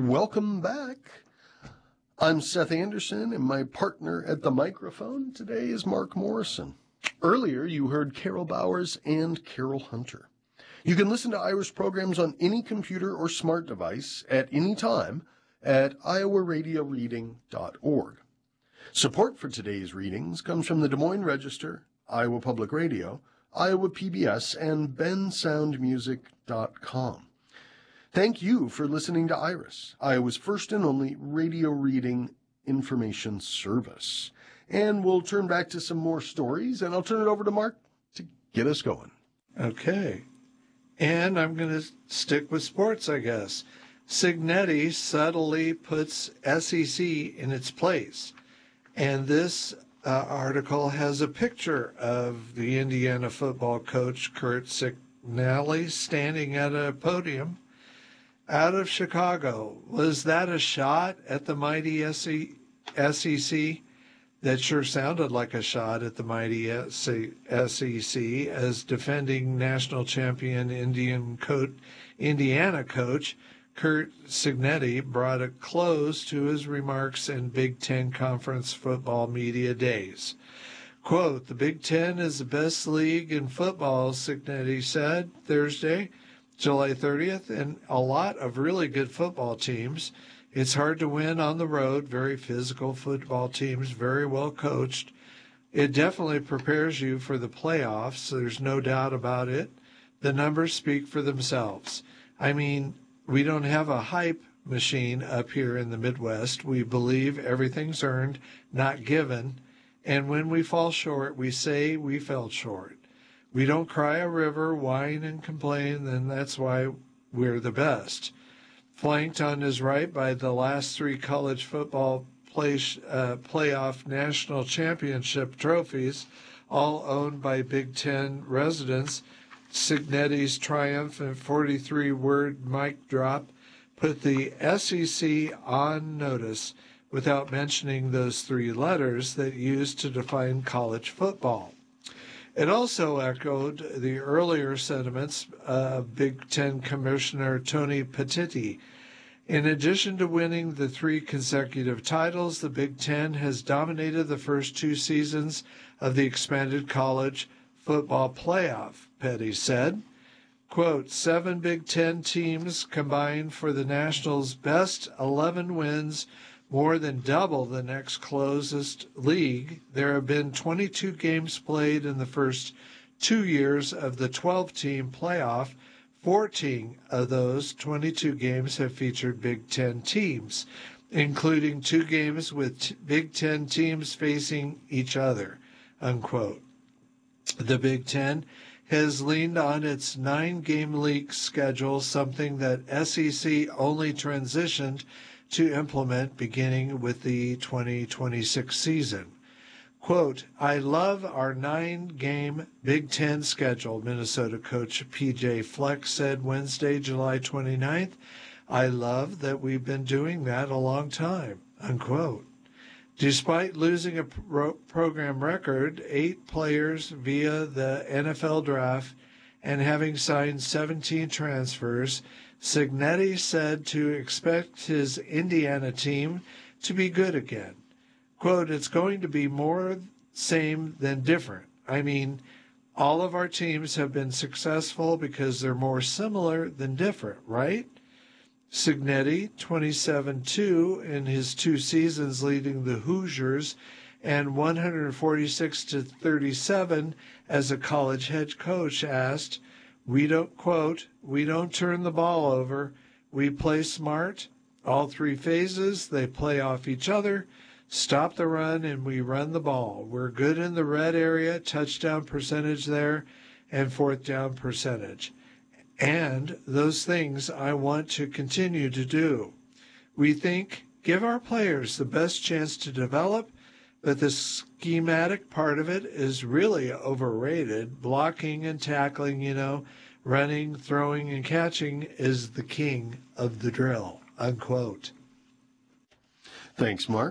Welcome back. I'm Seth Anderson, and my partner at the microphone today is Mark Morrison. Earlier, you heard Carol Bowers and Carol Hunter. You can listen to Irish programs on any computer or smart device at any time at iowaradioreading.org. Support for today's readings comes from the Des Moines Register, Iowa Public Radio, Iowa PBS, and bensoundmusic.com. Thank you for listening to IRIS, Iowa's first and only radio reading information service. And we'll turn back to some more stories, and I'll turn it over to Mark to get us going. Okay. And I'm going to stick with sports, I guess. Cignetti subtly puts SEC in its place. And this article has a picture of the Indiana football coach, Curt Cignetti, standing at a podium out of Chicago. Was that a shot at the mighty SEC? That sure sounded like a shot at the mighty SEC, as defending national champion Indiana coach Curt Cignetti brought a close to his remarks in Big Ten Conference football media days. Quote, "The Big Ten is the best league in football," Cignetti said Thursday, July 30th, and a lot of really good football teams. It's hard to win on the road, very physical football teams, very well coached. It definitely prepares you for the playoffs, there's no doubt about it. The numbers speak for themselves. I mean, we don't have a hype machine up here in the Midwest. We believe everything's earned, not given. And when we fall short, we say we fell short. We don't cry a river, whine and complain, and that's why we're the best. Flanked on his right by the last three college football playoff national championship trophies, all owned by Big Ten residents, Cignetti's triumphant 43-word mic drop put the SEC on notice without mentioning those three letters that used to define college football. It also echoed the earlier sentiments of Big Ten Commissioner Tony Petitti. In addition to winning the three consecutive titles, the Big Ten has dominated the first two seasons of the expanded college football playoff, Petty said. Quote, 7 Big Ten teams combined for the Nationals' best 11 wins, more than double the next closest league. There have been 22 games played in the first 2 years of the 12-team playoff. 14 of those 22 games have featured Big Ten teams, including 2 games with Big Ten teams facing each other, unquote. The Big Ten has leaned on its 9-game league schedule, something that SEC only transitioned to implement beginning with the 2026 season. Quote, I love our 9-game Big Ten schedule, Minnesota coach P.J. Fleck said Wednesday, July 29th. I love that we've been doing that a long time, unquote. Despite losing a program record, 8 players via the NFL draft, and having signed 17 transfers, Cignetti said to expect his Indiana team to be good again. Quote, it's going to be more same than different. I mean, all of our teams have been successful because they're more similar than different, right? Cignetti, 27-2 in his 2 seasons leading the Hoosiers and 146-37 as a college head coach, asked, we don't turn the ball over. We play smart. All 3 phases, they play off each other, stop the run, and we run the ball. We're good in the red area, touchdown percentage there, and 4th down percentage. And those things I want to continue to do. We think, give our players the best chance to develop, but the schematic part of it is really overrated. Blocking and tackling, running, throwing, and catching is the king of the drill, unquote. Thanks, Mark.